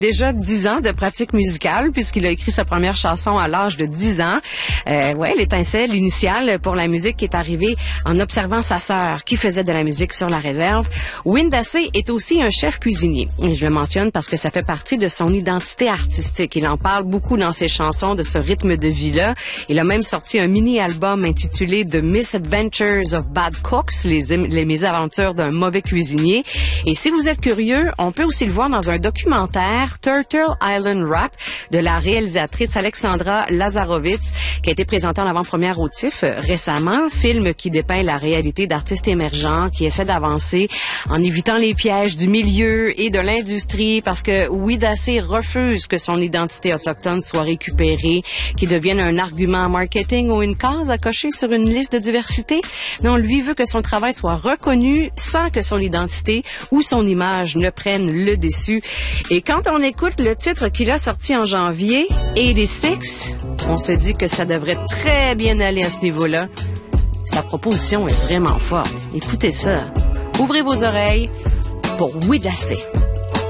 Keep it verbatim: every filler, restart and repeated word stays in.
Déjà dix ans de pratique musicale puisqu'il a écrit sa première chanson à l'âge de dix ans. Euh, ouais, l'étincelle initiale pour la musique est arrivée en observant sa sœur qui faisait de la musique sur la réserve. Windacé est aussi un chef cuisinier. Et je le mentionne parce que ça fait partie de son identité artistique. Il en parle beaucoup dans ses chansons de ce rythme de vie-là. Il a même sorti un mini-album intitulé The Misadventures of Bad Cooks, les, les mésaventures d'un mauvais cuisinier. Et si vous êtes curieux, on peut aussi le voir dans un documentaire Turtle Island Rap de la réalisatrice Alexandra Lazarovitz qui a été présentée en avant-première au T I F récemment, film qui dépeint la réalité d'artistes émergents qui essaient d'avancer en évitant les pièges du milieu et de l'industrie parce que Windacé refuse que son identité autochtone soit récupérée, qu'il devienne un argument marketing ou une case à cocher sur une liste de diversité. Non, lui veut que son travail soit reconnu sans que son identité ou son image ne prenne le dessus. Et quand on écoute le titre qu'il a sorti en janvier, eighty-six, on se dit que ça devrait très bien aller à ce niveau-là. Sa proposition est vraiment forte. Écoutez ça. Ouvrez vos oreilles pour Windacé.